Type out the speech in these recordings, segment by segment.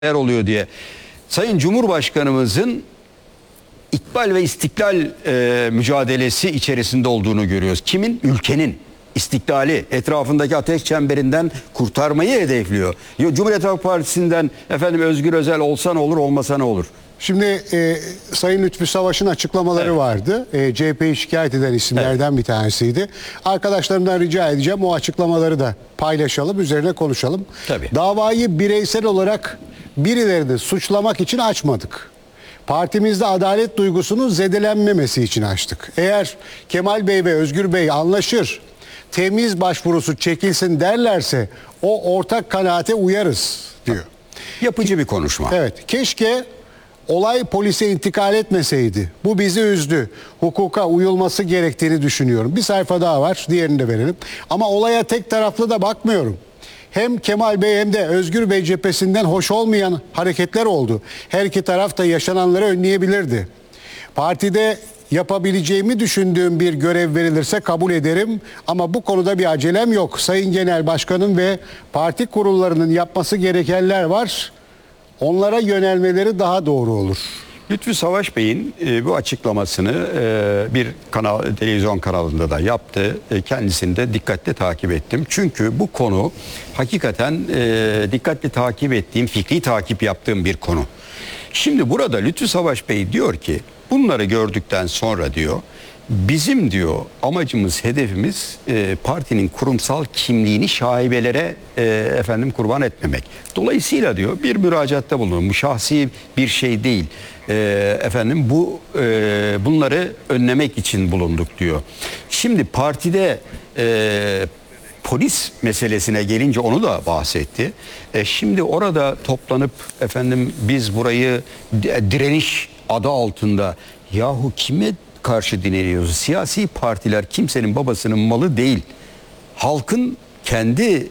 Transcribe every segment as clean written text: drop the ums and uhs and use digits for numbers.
oluyor diye. Sayın Cumhurbaşkanımızın ikbal ve istiklal mücadelesi içerisinde olduğunu görüyoruz. Kimin? Ülkenin istiklali, etrafındaki ateş çemberinden kurtarmayı hedefliyor. Cumhuriyet Halk Partisi'nden Özgür Özel olsa ne olur, olmasa ne olur? Şimdi Sayın Lütfü Savaş'ın açıklamaları vardı. CHP'yi şikayet eden isimlerden bir tanesiydi. Arkadaşlarımdan rica edeceğim o açıklamaları da paylaşalım, üzerine konuşalım. Tabii. Davayı bireysel olarak birilerini suçlamak için açmadık. Partimizde adalet duygusunun zedelenmemesi için açtık. Eğer Kemal Bey ve Özgür Bey anlaşır, temiz başvurusu çekilsin derlerse o ortak kanaate uyarız diyor. Yapıcı bir konuşma. Evet, keşke olay polise intikal etmeseydi. Bu bizi üzdü. Hukuka uyulması gerektiğini düşünüyorum. Bir sayfa daha var, diğerini de verelim. Ama olaya tek taraflı da bakmıyorum. Hem Kemal Bey hem de Özgür Bey cephesinden hoş olmayan hareketler oldu. Her iki taraf da yaşananları önleyebilirdi. Partide yapabileceğimi düşündüğüm bir görev verilirse kabul ederim. Ama bu konuda bir acelem yok. Sayın Genel Başkanım ve parti kurullarının yapması gerekenler var. Onlara yönelmeleri daha doğru olur. Lütfü Savaş Bey'in bu açıklamasını bir televizyon kanalında da yaptı. Kendisini de dikkatle takip ettim. Çünkü bu konu hakikaten dikkatle takip ettiğim, fikri takip yaptığım bir konu. Şimdi burada Lütfü Savaş Bey diyor ki, bunları gördükten sonra diyor, bizim diyor amacımız, hedefimiz partinin kurumsal kimliğini şaibelere kurban etmemek. Dolayısıyla diyor bir müracaatta bulundum. Bu şahsi bir şey değil. Bunları önlemek için bulunduk diyor. Şimdi partide polis meselesine gelince onu da bahsetti. Şimdi orada toplanıp biz burayı direniş adı altında, yahu kime karşı dinleniyoruz? Siyasi partiler kimsenin babasının malı değil. Halkın kendi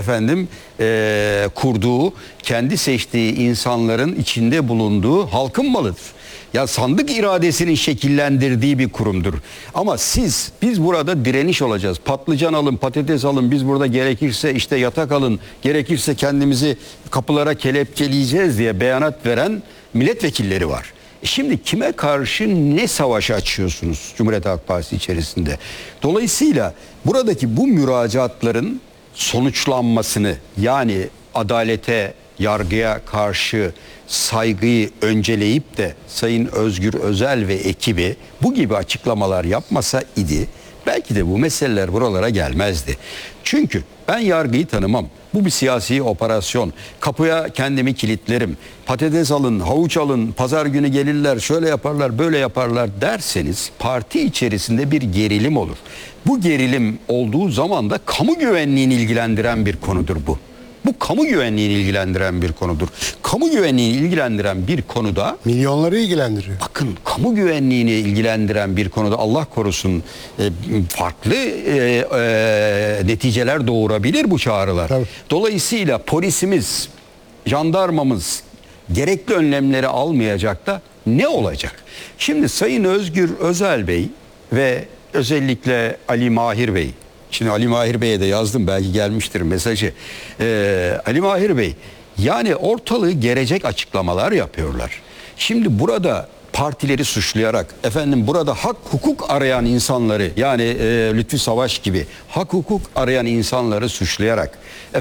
kurduğu, kendi seçtiği insanların içinde bulunduğu halkın malıdır. Ya sandık iradesinin şekillendirdiği bir kurumdur. Ama biz burada direniş olacağız. Patlıcan alın, patates alın, biz burada gerekirse işte yatak alın, gerekirse kendimizi kapılara kelepçeleyeceğiz diye beyanat veren milletvekilleri var. Şimdi kime karşı ne savaşı açıyorsunuz Cumhuriyet Halk Partisi içerisinde? Dolayısıyla buradaki bu müracaatların sonuçlanmasını, yani adalete, yargıya karşı saygıyı önceleyip de Sayın Özgür Özel ve ekibi bu gibi açıklamalar yapmasa idi, belki de bu meseleler buralara gelmezdi. Çünkü ben yargıyı tanımam. Bu bir siyasi operasyon. Kapıya kendimi kilitlerim. Patates alın, havuç alın, pazar günü gelirler, şöyle yaparlar, böyle yaparlar derseniz parti içerisinde bir gerilim olur. Bu gerilim olduğu zaman da kamu güvenliğini ilgilendiren bir konudur bu. Bu kamu güvenliğini ilgilendiren bir konudur. Kamu güvenliğini ilgilendiren bir konuda... Milyonları ilgilendiriyor. Bakın, kamu güvenliğini ilgilendiren bir konuda Allah korusun farklı neticeler doğurabilir bu çağrılar. Tabii. Dolayısıyla polisimiz, jandarmamız gerekli önlemleri almayacak da ne olacak? Şimdi Sayın Özgür Özel Bey ve özellikle Ali Mahir Bey, şimdi Ali Mahir Bey'e de yazdım, belki gelmiştir mesajı. Ali Mahir Bey, yani ortalığı gerecek açıklamalar yapıyorlar. Şimdi burada partileri suçlayarak, burada hak hukuk arayan insanları, yani Lütfü Savaş gibi hak hukuk arayan insanları suçlayarak,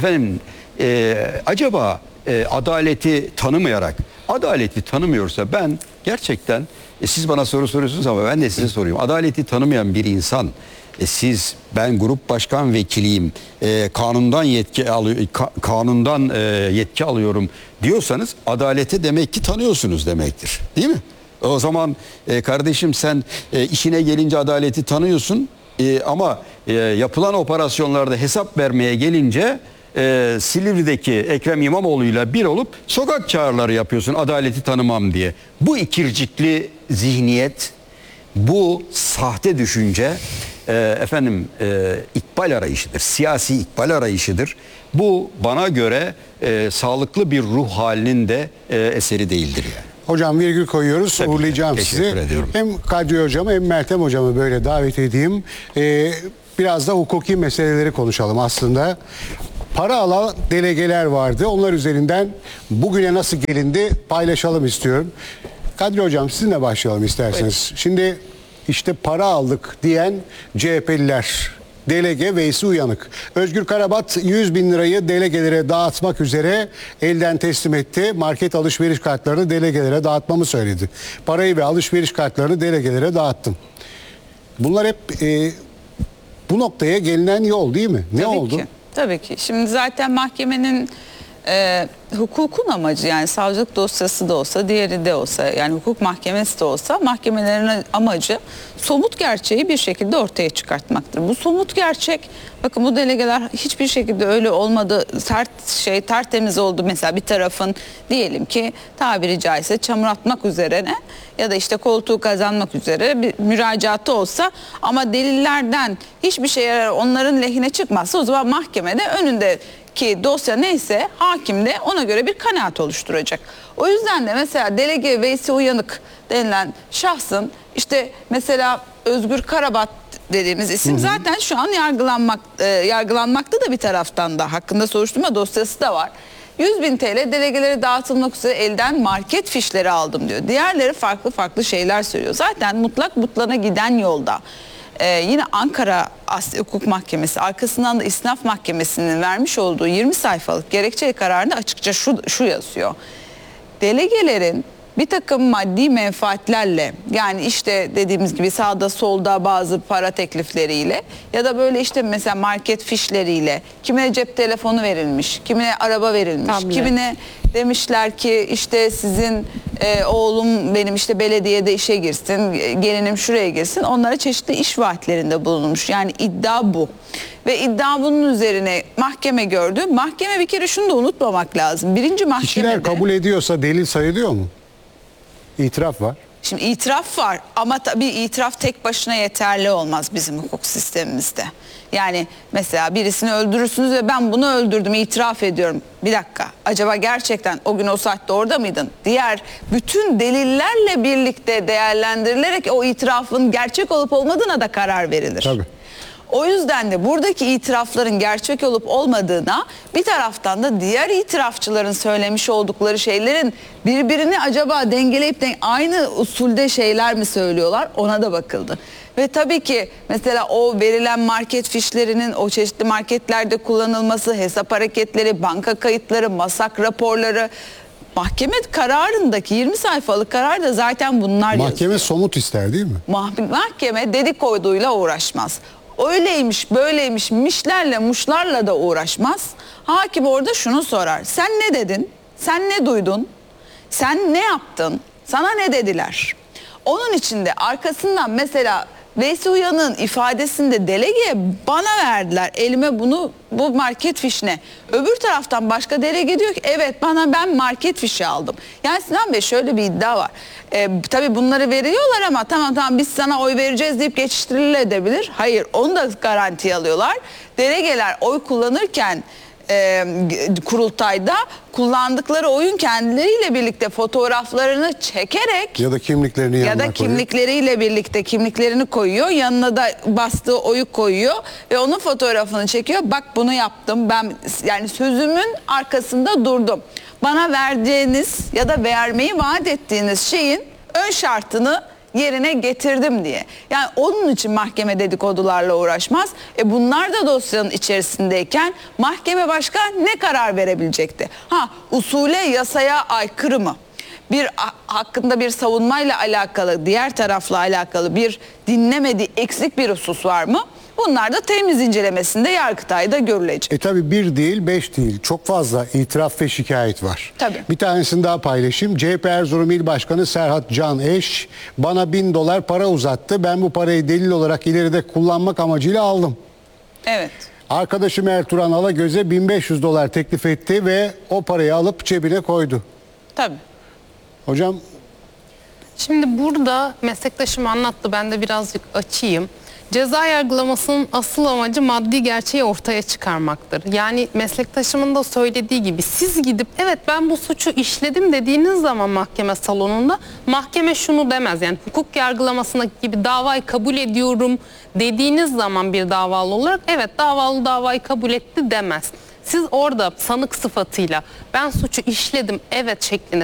acaba adaleti tanımayarak, adaleti tanımıyorsa ben gerçekten, siz bana soru soruyorsunuz ama ben de size soruyorum. Adaleti tanımayan bir insan, ben grup başkan vekiliyim, kanundan yetki alıyorum diyorsanız adaleti demek ki tanıyorsunuz demektir, değil mi? O zaman kardeşim sen işine gelince adaleti tanıyorsun ama yapılan operasyonlarda hesap vermeye gelince Silivri'deki Ekrem İmamoğlu'yla bir olup sokak çağrıları yapıyorsun adaleti tanımam diye. Bu ikircikli zihniyet, bu sahte düşünce ikbal arayışıdır. Siyasi ikbal arayışıdır. Bu bana göre sağlıklı bir ruh halinin de eseri değildir yani. Hocam virgül koyuyoruz. Tabii, uğurlayacağım sizi. ediyorum. Hem Kadri Hocam'ı hem Meltem Hocam'ı böyle davet edeyim. Biraz da hukuki meseleleri konuşalım aslında. para alan delegeler vardı. Onlar üzerinden bugüne nasıl gelindi paylaşalım istiyorum. Kadri Hocam sizinle başlayalım isterseniz. Şimdi işte para aldık diyen CHP'liler. Delege Veysi Uyanık. Özgür Karabat 100 bin lirayı delegelere dağıtmak üzere elden teslim etti. Market alışveriş kartlarını delegelere dağıtmamı söyledi. Parayı ve alışveriş kartlarını delegelere dağıttım. Bunlar hep bu noktaya gelinen yol değil mi? Ne Tabii oldu? ki. Tabii ki. Şimdi zaten mahkemenin hukukun amacı, yani savcılık dosyası da olsa, diğeri de olsa, yani hukuk mahkemesi de olsa, mahkemelerin amacı somut gerçeği bir şekilde ortaya çıkartmaktır. Bu somut gerçek, bakın bu delegeler hiçbir şekilde öyle olmadı, tertemiz oldu. Mesela bir tarafın diyelim ki tabiri caizse çamur atmak üzerine ya da işte koltuğu kazanmak üzere bir müracaatı olsa ama delillerden hiçbir şey onların lehine çıkmazsa, o zaman mahkemede önündeki dosya neyse hakim de ona göre bir kanaat oluşturacak. O yüzden de mesela delege Veysi Uyanık denilen şahsın, işte mesela Özgür Karabat dediğimiz isim zaten şu an yargılanmakta da, bir taraftan da hakkında soruşturma dosyası da var. 100 bin TL delegelere dağıtılmak üzere elden market fişleri aldım diyor. Diğerleri farklı farklı şeyler söylüyor. Zaten mutlak butlana giden yolda yine Ankara Asya Hukuk Mahkemesi, arkasından da İstinaf Mahkemesi'nin vermiş olduğu 20 sayfalık gerekçe kararında açıkça şu yazıyor. Delegelerin bir takım maddi menfaatlerle, yani işte dediğimiz gibi sağda solda bazı para teklifleriyle ya da böyle işte mesela market fişleriyle, kimine cep telefonu verilmiş, kimine araba verilmiş, Tablet. kimine demişler ki işte sizin oğlum benim işte belediyede işe girsin, gelinim şuraya girsin, onlara çeşitli iş vaatlerinde bulunmuş. Yani iddia bu. Ve iddia bunun üzerine mahkeme gördü. Mahkeme, bir kere şunu da unutmamak lazım. Birinci mahkemede... Kişiler kabul ediyorsa delil sayılıyor mu? İtiraf var. Şimdi itiraf var ama tabii itiraf tek başına yeterli olmaz bizim hukuk sistemimizde. Yani mesela birisini öldürürsünüz ve ben bunu öldürdüm, itiraf ediyorum. Bir dakika, acaba gerçekten o gün o saatte orada mıydın? Diğer bütün delillerle birlikte değerlendirilerek o itirafın gerçek olup olmadığına da karar verilir. Tabii. O yüzden de buradaki itirafların gerçek olup olmadığına, bir taraftan da diğer itirafçıların söylemiş oldukları şeylerin birbirini acaba dengeleyip aynı usulde şeyler mi söylüyorlar, ona da bakıldı. Ve tabii ki mesela o verilen market fişlerinin o çeşitli marketlerde kullanılması, hesap hareketleri, banka kayıtları, masak raporları, mahkeme kararındaki 20 sayfalık karar da zaten bunlar yazıyor. Mahkeme somut ister değil mi? Mahkeme dedikoduyla uğraşmaz. Öyleymiş, böyleymiş, mişlerle, muşlarla da uğraşmaz. Hakim orada şunu sorar. Sen ne dedin? Sen ne duydun? Sen ne yaptın? Sana ne dediler? Onun için de arkasından mesela Veysi Uyanık'ın ifadesinde delegeye bana verdiler elime bu market fişine. Öbür taraftan başka delege diyor ki evet ben market fişi aldım. Yani Sinan Bey, şöyle bir iddia var. Tabii bunları veriyorlar ama tamam biz sana oy vereceğiz deyip geçiştirilebilir. Hayır, onu da garantiye alıyorlar. Delegeler oy kullanırken kurultayda kullandıkları oyun kendileriyle birlikte fotoğraflarını çekerek Ya da kimliklerini yanına ya da koyuyor. kimlikleriyle birlikte kimliklerini koyuyor, yanına da bastığı oyu koyuyor ve onun fotoğrafını çekiyor. Bak bunu yaptım ben, yani sözümün arkasında durdum. Bana verdiğiniz ya da vermeyi vaat ettiğiniz şeyin ön şartını yerine getirdim diye. Yani onun için mahkeme dedikodularla uğraşmaz. Bunlar da dosyanın içerisindeyken mahkeme başka ne karar verebilecekti? Usule, yasaya aykırı mı? Bir hakkında bir savunmayla alakalı, diğer tarafla alakalı bir dinlemediği eksik bir husus var mı? Bunlar da temiz incelemesinde Yargıtay'da görülecek. Tabii bir değil, 5 değil. Çok fazla itiraf ve şikayet var. Tabii. Bir tanesini daha paylaşayım. CHP Erzurum İl Başkanı Serhat Can Eş bana $1000 para uzattı. Ben bu parayı delil olarak ileride kullanmak amacıyla aldım. Evet. Arkadaşım Ertuğrul Alagöz'e $1500 teklif etti ve o parayı alıp cebine koydu. Tabii. Hocam Şimdi burada meslektaşım anlattı, ben de birazcık açayım. Ceza yargılamasının asıl amacı maddi gerçeği ortaya çıkarmaktır. Yani meslektaşımın da söylediği gibi siz gidip evet ben bu suçu işledim dediğiniz zaman mahkeme salonunda mahkeme şunu demez. Yani hukuk yargılamasındaki gibi davayı kabul ediyorum dediğiniz zaman bir davalı olarak evet davalı davayı kabul etti demez. Siz orada sanık sıfatıyla ben suçu işledim evet şeklinde